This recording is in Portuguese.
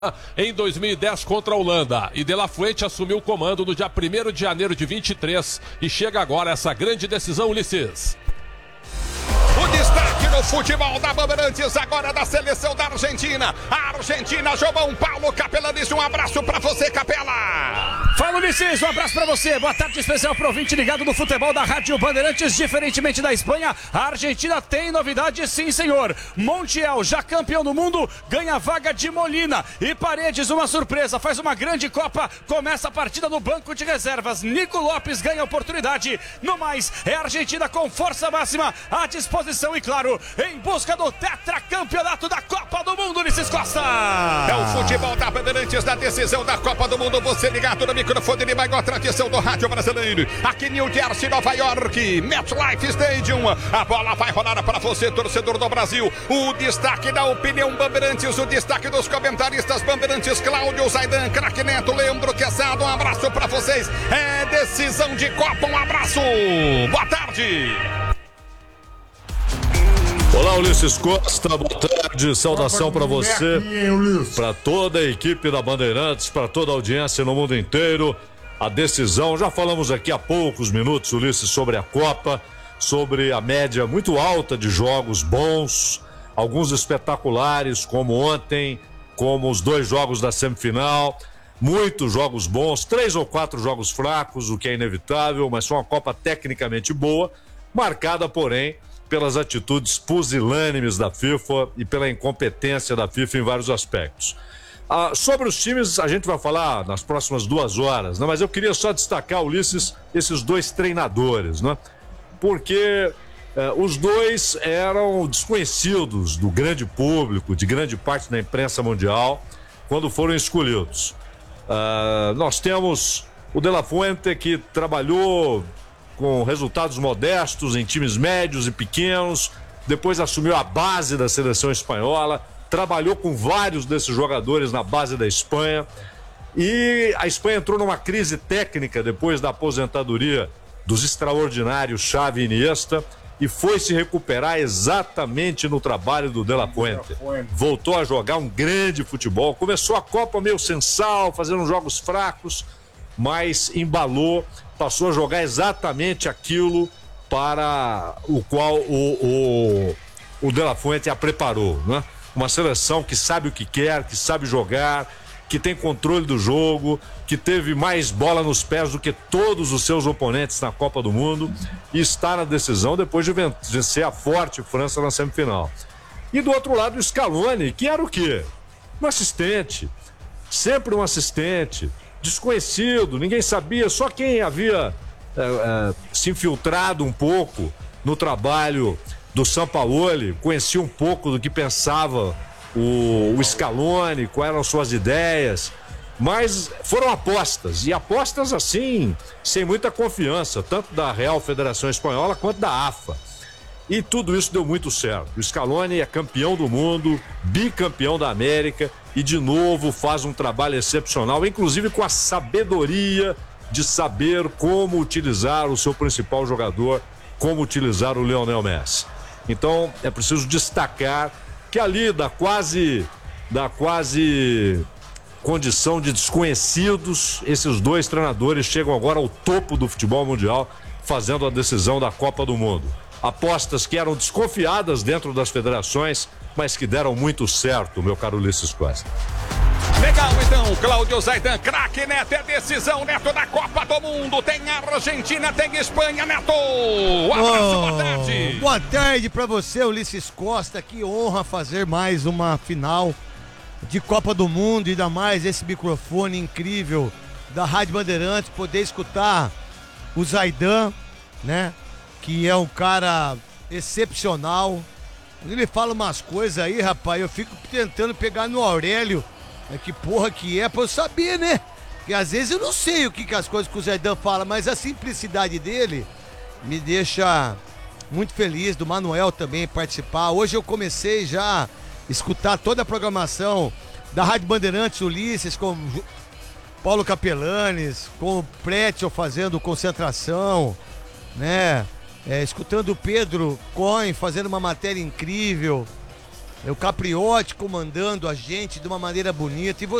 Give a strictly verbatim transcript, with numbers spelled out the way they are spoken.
em dois mil e dez contra a Holanda. E De La Fuente assumiu o comando no dia primeiro de janeiro de vinte e três. E chega agora essa grande decisão, Ulisses. O destaque no futebol da Bandeirantes, agora da seleção da Argentina. A Argentina, João Paulo Capelanice, um abraço pra você, Capela. Fala, Ulisses, um abraço pra você. Boa tarde especial pro ouvinte ligado no futebol da Rádio Bandeirantes. Diferentemente da Espanha, a Argentina tem novidade, sim, senhor. Montiel, já campeão do mundo, ganha vaga de Molina. E Paredes, uma surpresa, faz uma grande Copa. Começa a partida no banco de reservas. Nico Lopes ganha oportunidade. No mais, é a Argentina com força máxima à disposição e, claro, em busca do tetracampeonato da Copa do Mundo, Ulisses Costa. É o futebol da Bandeirantes na decisão da Copa do Mundo. Você ligado no microfone de maior tradição do rádio brasileiro. Aqui New Jersey, Nova York, MetLife Stadium. A bola vai rolar para você, torcedor do Brasil. O destaque da opinião Bandeirantes, o destaque dos comentaristas Bandeirantes, Cláudio Zaidan, Craque Neto, Leandro Quesada. Um abraço para vocês. É decisão de Copa, um abraço. Boa tarde. Olá, Ulisses Costa, boa tarde, saudação para você, para toda a equipe da Bandeirantes, para toda a audiência no mundo inteiro. A decisão, já falamos aqui há poucos minutos, Ulisses, sobre a Copa, sobre a média muito alta de jogos bons, alguns espetaculares, como ontem, como os dois jogos da semifinal, muitos jogos bons, três ou quatro jogos fracos, o que é inevitável, mas foi uma Copa tecnicamente boa, marcada, porém, pelas atitudes pusilânimes da FIFA e pela incompetência da FIFA em vários aspectos. Ah, sobre os times, a gente vai falar nas próximas duas horas, né? Mas eu queria só destacar, Ulisses, esses dois treinadores, né? Porque eh, os dois eram desconhecidos do grande público, de grande parte da imprensa mundial, quando foram escolhidos. Ah, nós temos o De La Fuente, que trabalhou com resultados modestos em times médios e pequenos, depois assumiu a base da seleção espanhola, trabalhou com vários desses jogadores na base da Espanha, e a Espanha entrou numa crise técnica depois da aposentadoria dos extraordinários Xavi e Iniesta, e foi se recuperar exatamente no trabalho do De La Fuente. Voltou a jogar um grande futebol, começou a Copa meio sem sal, fazendo jogos fracos, mas embalou, passou a jogar exatamente aquilo para o qual o, o, o De La Fuente a preparou, né? Uma seleção que sabe o que quer, que sabe jogar, que tem controle do jogo, que teve mais bola nos pés do que todos os seus oponentes na Copa do Mundo e está na decisão depois de vencer a forte França na semifinal. E do outro lado o Scaloni, que era o quê? Um assistente, sempre um assistente, desconhecido, ninguém sabia, só quem havia é, é, se infiltrado um pouco no trabalho do Sampaoli conhecia um pouco do que pensava o, o Scaloni, quais eram suas ideias, mas foram apostas, e apostas assim, sem muita confiança, tanto da Real Federação Espanhola quanto da A F A. E tudo isso deu muito certo. O Scaloni é campeão do mundo, bicampeão da América e de novo faz um trabalho excepcional, inclusive com a sabedoria de saber como utilizar o seu principal jogador, como utilizar o Lionel Messi. Então é preciso destacar que ali da quase, da quase condição de desconhecidos, esses dois treinadores chegam agora ao topo do futebol mundial, fazendo a decisão da Copa do Mundo. Apostas que eram desconfiadas dentro das federações, mas que deram muito certo, meu caro Ulisses Costa. Legal, então, Cláudio Zaidan, Craque Neto, é decisão, Neto, da Copa do Mundo. Tem Argentina, tem Espanha, Neto. Um abraço, oh, boa tarde. Boa tarde pra você, Ulisses Costa. Que honra fazer mais uma final de Copa do Mundo, e ainda mais esse microfone incrível da Rádio Bandeirantes, poder escutar o Zaidan, né? Que é um cara excepcional. Ele fala umas coisas aí, rapaz, eu fico tentando pegar no Aurélio, é que porra que é, pra eu saber, né? Porque às vezes eu não sei o que, que as coisas que o Zaidan fala, mas a simplicidade dele me deixa muito feliz, do Manuel também participar. Hoje eu comecei já a escutar toda a programação da Rádio Bandeirantes, Ulisses, com Paulo Capelanes, com o Pretzel fazendo concentração, né? É, escutando o Pedro Cohen fazendo uma matéria incrível. O Capriotti comandando a gente de uma maneira bonita. E